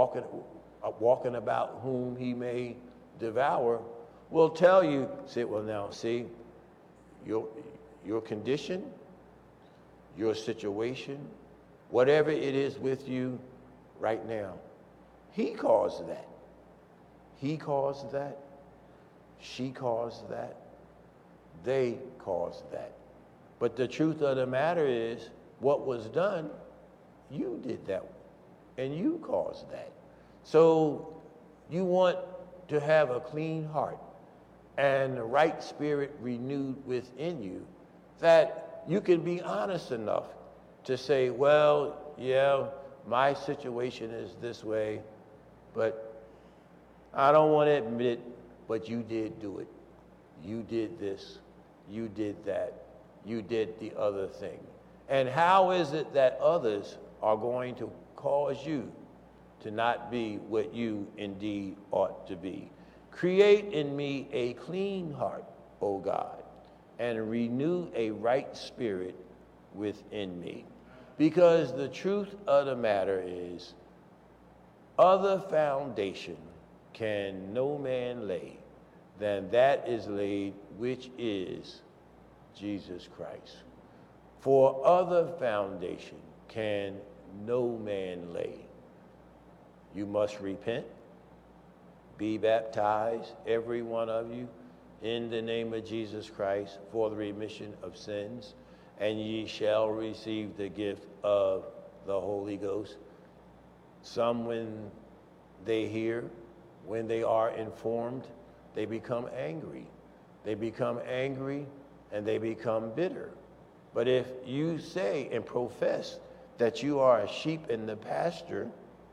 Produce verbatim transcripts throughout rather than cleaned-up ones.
walking, uh, walking about whom he may devour, will tell you, say, well, now, see, your, your condition, your situation, whatever it is with you right now, he caused that. He caused that. She caused that. They caused that. But the truth of the matter is, what was done, you did that, and you caused that. So you want to have a clean heart and the right spirit renewed within you, that you can be honest enough to say, well, yeah, my situation is this way, but I don't want to admit, but you did do it. You did this. You did that. You did the other thing. And how is it that others are going to cause you to not be what you indeed ought to be? Create in me a clean heart, O God, and renew a right spirit within me. Because the truth of the matter is, other foundation can no man lay than that is laid, which is Jesus Christ. For other foundation can no man lay. You must repent, be baptized, every one of you, in the name of Jesus Christ for the remission of sins, and ye shall receive the gift of the Holy Ghost. Some, when they hear, when they are informed, they become angry. They become angry and they become bitter. But if you say and profess that you are a sheep in the pasture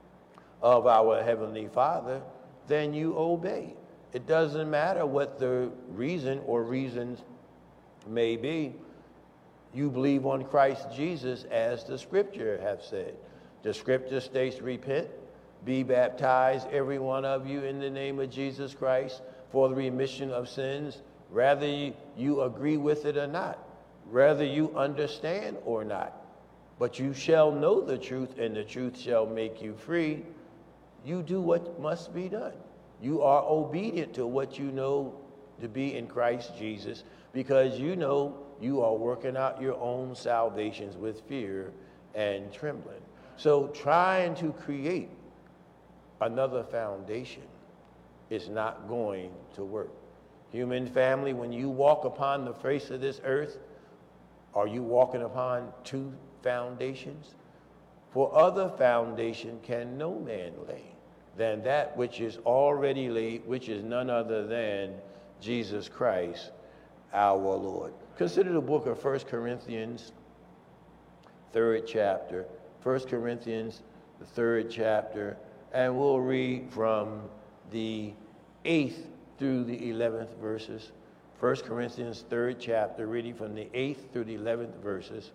of our Heavenly Father, then you obey. It doesn't matter what the reason or reasons may be. You believe on Christ Jesus as the scripture have said. The scripture states, repent, be baptized, every one of you, in the name of Jesus Christ for the remission of sins, whether you, you agree with it or not, whether you understand or not. But you shall know the truth, and the truth shall make you free. You do what must be done. You are obedient to what you know to be in Christ Jesus, because you know you are working out your own salvations with fear and trembling. So trying to create another foundation is not going to work. Human family, when you walk upon the face of this earth, are you walking upon two foundations? For other foundation can no man lay than that which is already laid, which is none other than Jesus Christ, our Lord. Consider the book of First Corinthians, third chapter. First Corinthians, the third chapter, and we'll read from the eighth through the eleventh verses. First Corinthians, third chapter, reading from the eighth through the eleventh verses.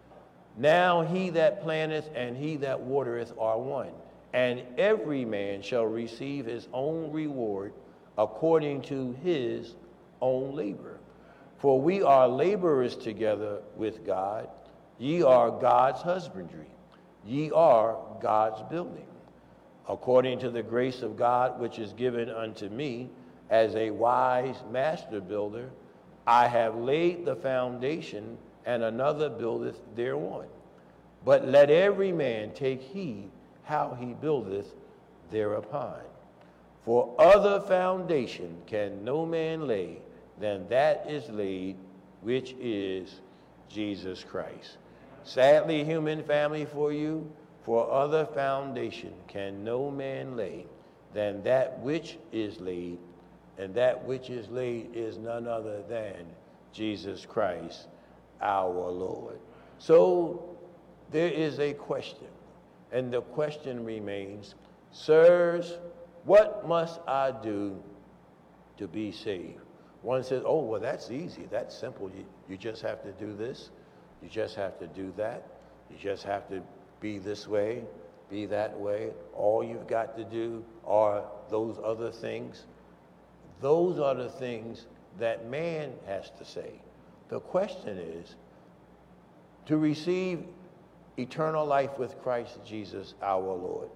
Now he that planteth and he that watereth are one, and every man shall receive his own reward according to his own labor. For we are laborers together with God. Ye are God's husbandry. Ye are God's building. According to the grace of God which is given unto me, as a wise master builder, I have laid the foundation, and another buildeth thereon. But let every man take heed how he buildeth thereupon. For other foundation can no man lay than that is laid, which is Jesus Christ. Sadly, human family, for you, for other foundation can no man lay than that which is laid, and that which is laid is none other than Jesus Christ, our Lord. So there is a question, and the question remains, sirs, what must I do to be saved? One says, oh, well, that's easy. That's simple. You, you just have to do this. You just have to do that. You just have to be this way, be that way. All you've got to do are those other things. Those are the things that man has to say. The question is, to receive eternal life with Christ Jesus our Lord,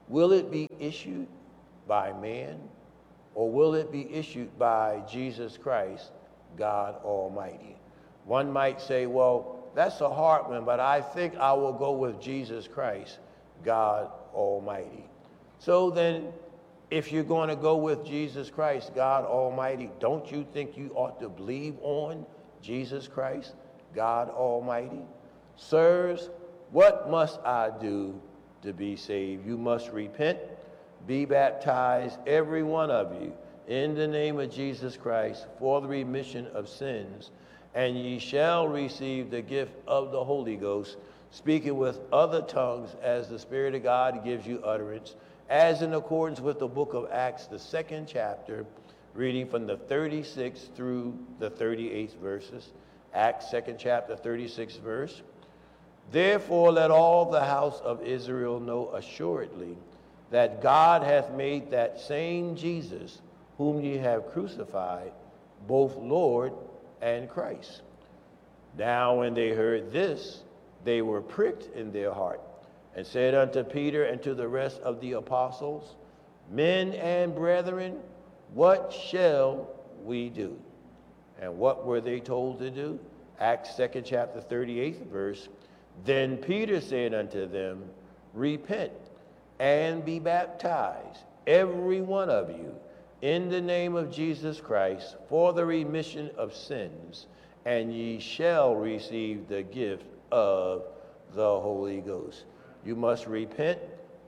will it be issued by man, or will it be issued by Jesus Christ, God Almighty? One might say, well, that's a hard one, but I think I will go with Jesus Christ, God Almighty. So then, if you're going to go with Jesus Christ, God Almighty, don't you think you ought to believe on Jesus Christ, God Almighty? Sirs, what must I do to be saved? You must repent, be baptized, every one of you, in the name of Jesus Christ, for the remission of sins, and ye shall receive the gift of the Holy Ghost, speaking with other tongues as the Spirit of God gives you utterance, as in accordance with the book of Acts, the second chapter, reading from the thirty-sixth through the thirty-eighth verses. Acts second chapter, thirty-sixth verse. Therefore let all the house of Israel know assuredly that God hath made that same Jesus, whom ye have crucified, both Lord and Christ. Now when they heard this, they were pricked in their heart, and said unto Peter and to the rest of the apostles, Men and brethren, what shall we do? And what were they told to do? Acts second chapter, thirty-eighth verse. Then Peter said unto them, Repent and be baptized, every one of you, in the name of Jesus Christ, for the remission of sins, and ye shall receive the gift of the Holy Ghost. You must repent,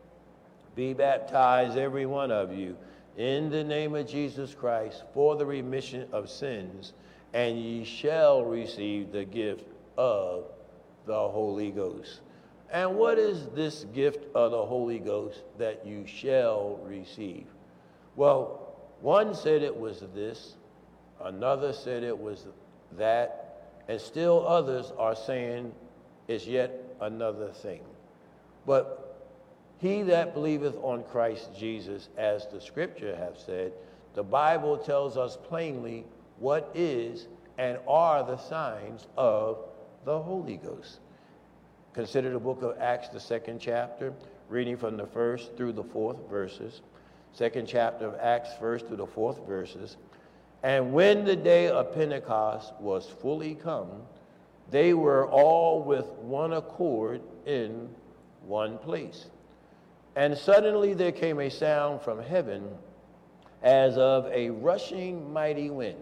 be baptized, every one of you, in the name of Jesus Christ, for the remission of sins, and ye shall receive the gift of the Holy Ghost. And what is this gift of the Holy Ghost that you shall receive? Well, one said it was this, another said it was that, and still others are saying it's yet another thing. But he that believeth on Christ Jesus, as the scripture hath said, the Bible tells us plainly what is and are the signs of the Holy Ghost. Consider the book of Acts, the second chapter, reading from the first through the fourth verses. Second chapter of Acts, first through the fourth verses. And when the day of Pentecost was fully come, they were all with one accord in one place. And suddenly there came a sound from heaven as of a rushing mighty wind,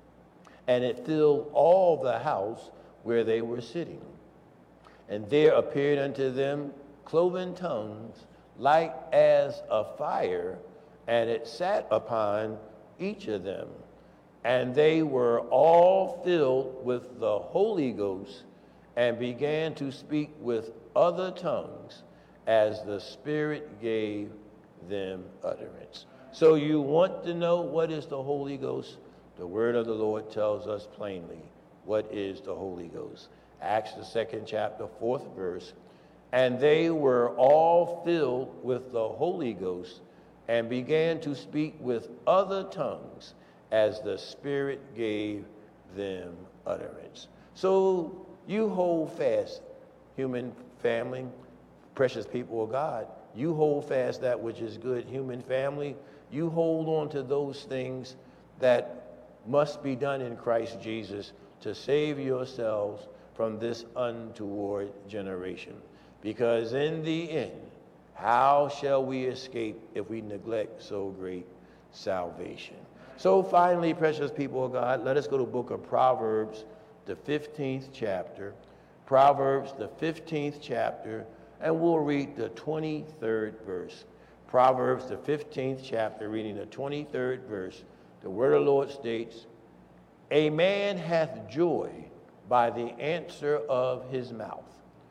and it filled all the house where they were sitting. And there appeared unto them cloven tongues, like as a fire, and it sat upon each of them. And they were all filled with the Holy Ghost, and began to speak with other tongues, as the Spirit gave them utterance. So you want to know what is the Holy Ghost? The word of the Lord tells us plainly what is the Holy Ghost. Acts the second chapter, fourth verse. And they were all filled with the Holy Ghost, and began to speak with other tongues, as the Spirit gave them utterance. So you hold fast, human family, precious people of God. You hold fast that which is good, human family. You hold on to those things that must be done in Christ Jesus to save yourselves from this untoward generation. Because in the end, how shall we escape if we neglect so great salvation? So finally, precious people of God, let us go to the book of Proverbs, the fifteenth chapter. Proverbs, the fifteenth chapter, and we'll read the twenty-third verse. Proverbs, the fifteenth chapter, reading the twenty-third verse. The word of the Lord states, A man hath joy by the answer of his mouth,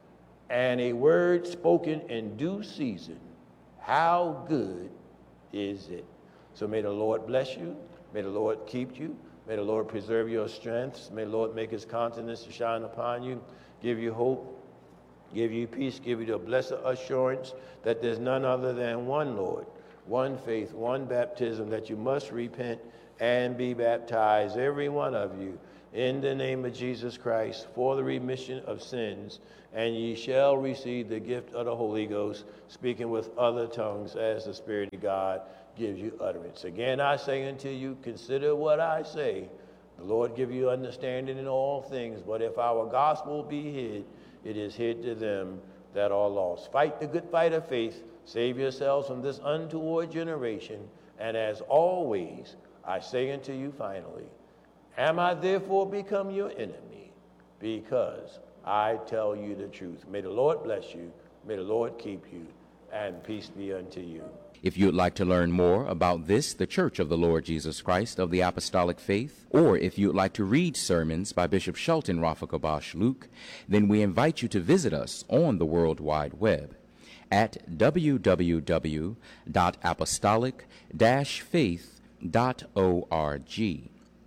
and a word spoken in due season, how good is it? So may the Lord bless you. May the Lord keep you. May the Lord preserve your strengths. May the Lord make his countenance to shine upon you, give you hope, give you peace, give you the blessed assurance that there's none other than one Lord, one faith, one baptism, that you must repent and be baptized, every one of you, in the name of Jesus Christ for the remission of sins, and ye shall receive the gift of the Holy Ghost, speaking with other tongues as the Spirit of God gives you utterance. Again, I say unto you, consider what I say. The Lord give you understanding in all things, but if our gospel be hid, it is hid to them that are lost. Fight the good fight of faith, save yourselves from this untoward generation, and as always, I say unto you finally, am I therefore become your enemy? Because I tell you the truth. May the Lord bless you, may the Lord keep you, and peace be unto you. If you would like to learn more about this, the Church of the Lord Jesus Christ of the Apostolic Faith, or if you would like to read sermons by Bishop Shelton Rafa Kabash Luke, then we invite you to visit us on the World Wide Web at w w w dot apostolic dash faith dot org.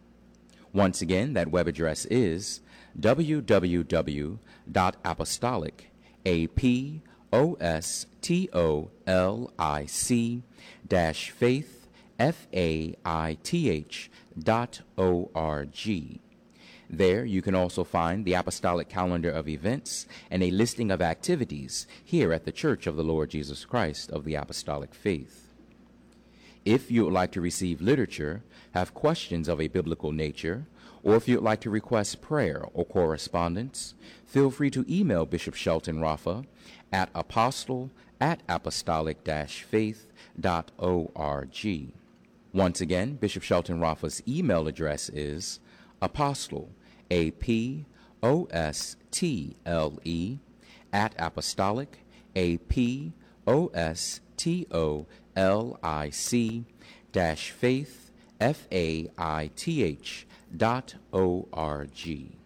Once again, that web address is w w w dot apostolic, A P O S T O L I C dash faith, F A I T H dot O R G. There you can also find the apostolic calendar of events and a listing of activities here at the Church of the Lord Jesus Christ of the Apostolic Faith. If you would like to receive literature, have questions of a biblical nature, or if you would like to request prayer or correspondence, feel free to email Bishop Shelton Rafa at apostle at apostolic dash faith dot org. Once again, Bishop Shelton Rafa's email address is apostle, A P O S T L E, at apostolic, A P O S T O L I C, dash faith, F A I T H, dot O R G.